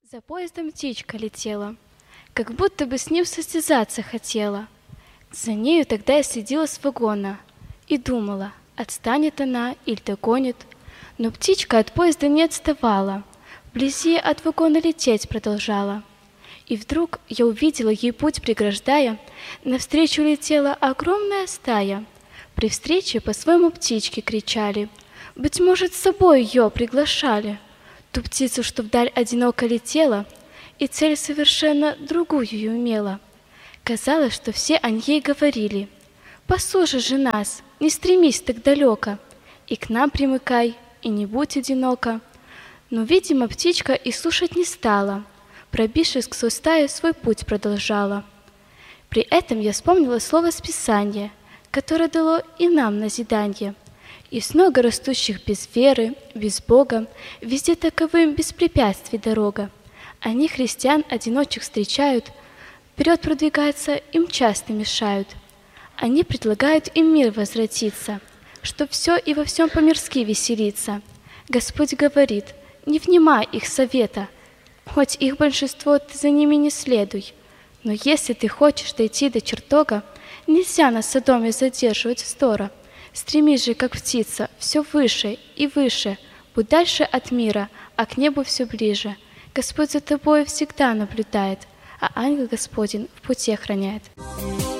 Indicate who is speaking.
Speaker 1: За поездом птичка летела, как будто бы с ним состязаться хотела. За нею тогда я следила с вагона и думала, отстанет она или догонит. Но птичка от поезда не отставала, вблизи от вагона лететь продолжала. И вдруг я увидела ей путь преграждая, навстречу летела огромная стая. При встрече по-своему птички кричали, быть может, с собой ее приглашали. Ту птицу, что вдаль одиноко летела, и цель совершенно другую имела. Казалось, что все о ней говорили: «Послушай же нас, не стремись так далеко, и к нам примыкай, и не будь одиноко». Но, видимо, птичка и слушать не стала, пробившись к своей стае, свой путь продолжала. При этом я вспомнила слово с Писания, которое дало и нам назиданье. Из много растущих без веры, без Бога, везде таковым без препятствий дорога. Они христиан одиночих встречают, вперед продвигаться им часто мешают. Они предлагают им мир возвратиться, чтоб все и во всем по-мирски веселиться. Господь говорит: не внимай их совета, хоть их большинство ты за ними не следуй. Но если ты хочешь дойти до чертога, нельзя на Содоме задерживать вздора. Стремись же, как птица, все выше и выше, будь дальше от мира, а к небу все ближе. Господь за тобой всегда наблюдает, а ангел Господень в пути охраняет.